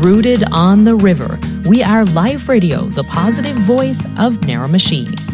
Rooted on the river. We are Life Radio, the positive voice of Miramichi.